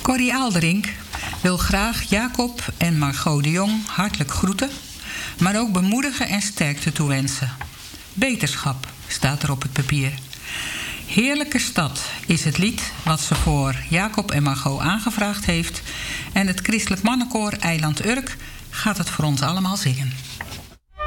Corrie Aalderink wil graag Jacob en Margot de Jong hartelijk groeten, maar ook bemoedigen en sterkte toewensen. Beterschap staat er op het papier. Heerlijke stad is het lied wat ze voor Jacob en Margot aangevraagd heeft. En het Christelijk Mannenkoor Eiland Urk gaat het voor ons allemaal zingen.